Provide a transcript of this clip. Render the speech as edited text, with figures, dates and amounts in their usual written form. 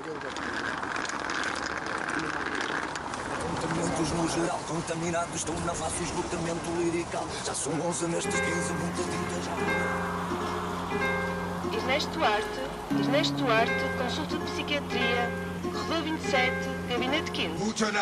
Apontamentos no geral, contaminados, estou na face do esgotamento lirical. Já são 11 nestes 15, muita tinta já. Ernesto Duarte, consulta de psiquiatria, Corredor 27, Gabinete 15.